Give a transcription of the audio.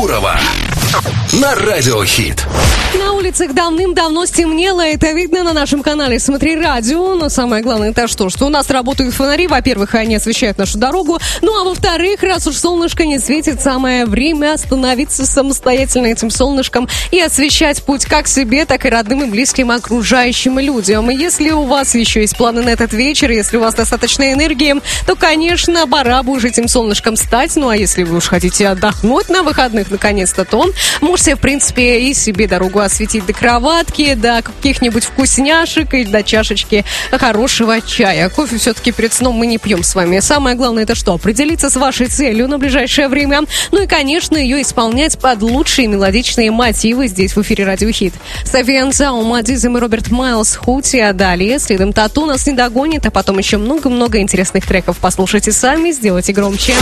Гурова на Радио Хит. На улицах давным-давно стемнело, это видно на нашем канале «Смотри радио». Но самое главное это что у нас работают фонари. Во-первых, они освещают нашу дорогу. Ну а во-вторых, раз уж солнышко не светит, самое время становиться самостоятельно этим солнышком и освещать путь как себе, так и родным и близким окружающим людям. И если у вас еще есть планы на этот вечер, если у вас достаточно энергии, то, конечно, пора бы уже этим солнышком стать. Ну а если вы уж хотите отдохнуть на выходных наконец-то, то можете, в принципе, и себе дорогу осветить до кроватки, до каких-нибудь вкусняшек и до чашечки хорошего чая. Кофе все-таки перед сном мы не пьем с вами. Самое главное это что? Определиться с вашей целью на ближайшее время. Ну и, конечно, ее исполнять под лучшие мелодичные мотивы здесь в эфире Радио Хит. София Анзау, Мадизм и Роберт Майлз, Хути, а далее следом Тату нас не догонит, а потом еще много-много интересных треков. Послушайте сами, сделайте громче.